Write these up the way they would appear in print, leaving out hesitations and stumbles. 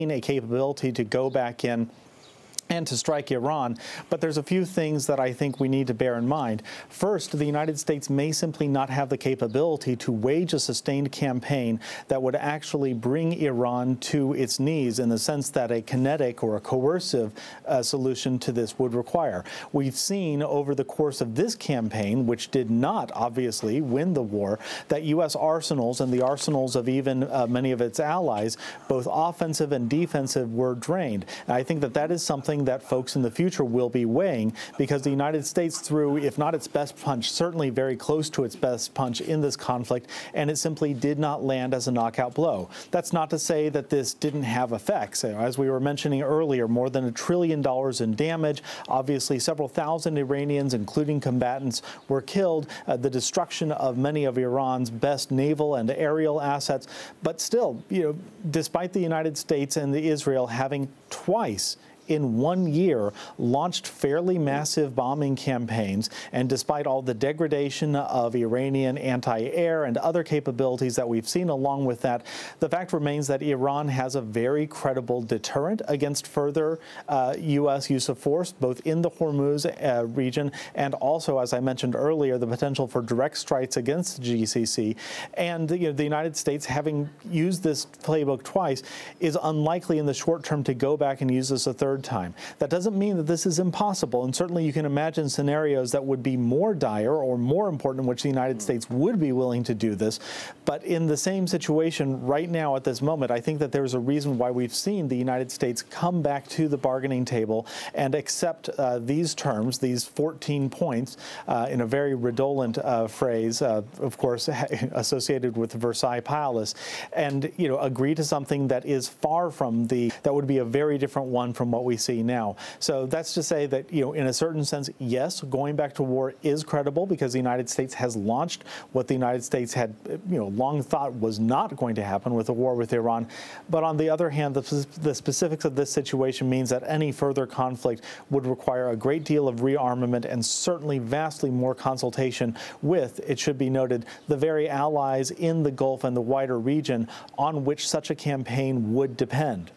a capability to go back in and to strike Iran. But there's a few things that I think we need to bear in mind. First, the United States may simply not have the capability to wage a sustained campaign that would actually bring Iran to its knees in the sense that a kinetic or a coercive solution to this would require. We've seen over the course of this campaign, which did not obviously win the war, that U.S. arsenals and the arsenals of even many of its allies, both offensive and defensive, were drained. And I think that that is something that folks in the future will be weighing, because the United States threw, if not its best punch, certainly very close to its best punch in this conflict, and it simply did not land as a knockout blow. That's not to say that this didn't have effects. As we were mentioning earlier, more than $1 trillion in damage. Obviously, several thousand Iranians, including combatants, were killed. The destruction of many of Iran's best naval and aerial assets. But still, despite the United States and Israel having twice in 1 year launched fairly massive bombing campaigns, and despite all the degradation of Iranian anti-air and other capabilities that we've seen along with that, the fact remains that Iran has a very credible deterrent against further U.S. use of force, both in the Hormuz region and also, as I mentioned earlier, the potential for direct strikes against the GCC. And the United States, having used this playbook twice, is unlikely in the short term to go back and use this a third time. That doesn't mean that this is impossible, and certainly you can imagine scenarios that would be more dire or more important in which the United States would be willing to do this. But in the same situation right now at this moment, I think that there's a reason why we've seen the United States come back to the bargaining table and accept these terms, these 14 points, in a very redolent phrase, of course, associated with the Versailles Palace, and agree to something that is far from that would be a very different one from what we see now. So that's to say that, in a certain sense, yes, going back to war is credible, because the United States has launched what the United States had, long thought was not going to happen with a war with Iran. But on the other hand, the specifics of this situation means that any further conflict would require a great deal of rearmament and certainly vastly more consultation with, it should be noted, the very allies in the Gulf and the wider region on which such a campaign would depend.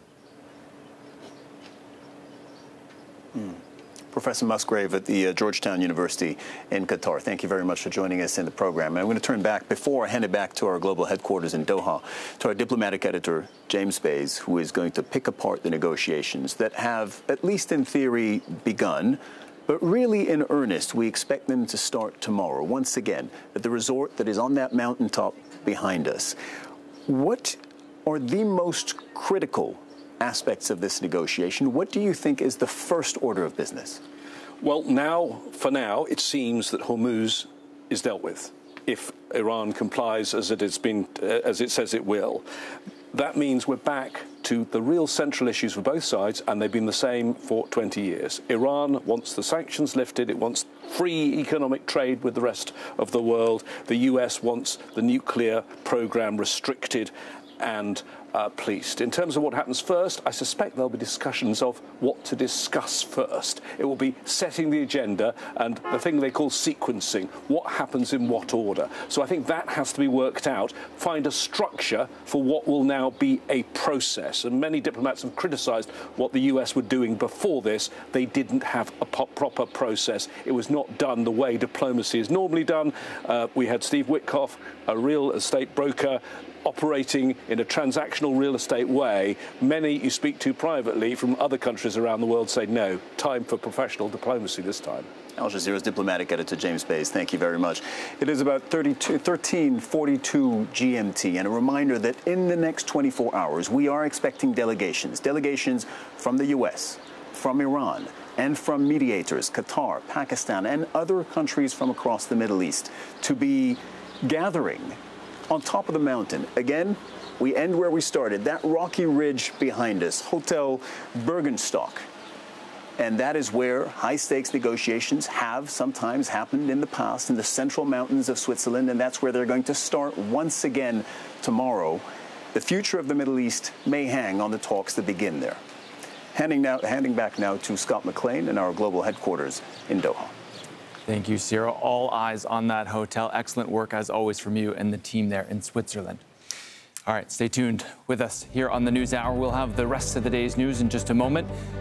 Professor Musgrave at the Georgetown University in Qatar, thank you very much for joining us in the program. And I'm going to turn back, before I hand it back to our global headquarters in Doha, to our diplomatic editor, James Bays, who is going to pick apart the negotiations that have, at least in theory, begun. But really, in earnest, we expect them to start tomorrow, once again, at the resort that is on that mountaintop behind us. What are the most critical aspects of this negotiation? What do you think is the first order of business? Well, for now, it seems that Hormuz is dealt with. If Iran complies as it says it will, that means we're back to the real central issues for both sides, and they've been the same for 20 years. Iran wants the sanctions lifted. It wants free economic trade with the rest of the world. The US wants the nuclear program restricted and policed. In terms of what happens first, I suspect there'll be discussions of what to discuss first. It will be setting the agenda and the thing they call sequencing, what happens in what order. So I think that has to be worked out, find a structure for what will now be a process. And many diplomats have criticised what the US were doing before this. They didn't have a proper process. It was not done the way diplomacy is normally done. We had Steve Witkoff, a real estate broker, operating in a transactional real estate way. Many you speak to privately from other countries around the world say, no, time for professional diplomacy this time. Al Jazeera's diplomatic editor, James Bays, thank you very much. It is about 13:42 GMT, and a reminder that in the next 24 hours, we are expecting delegations from the U.S., from Iran, and from mediators, Qatar, Pakistan, and other countries from across the Middle East, to be gathering on top of the mountain. Again, we end where we started, that rocky ridge behind us, Hotel Bergenstock. And that is where high-stakes negotiations have sometimes happened in the past, in the central mountains of Switzerland, and that's where they're going to start once again tomorrow. The future of the Middle East may hang on the talks that begin there. Handing back now to Scott McLean in our global headquarters in Doha. Thank you, Cyril. All eyes on that hotel. Excellent work, as always, from you and the team there in Switzerland. All right, stay tuned with us here on the NewsHour. We'll have the rest of the day's news in just a moment.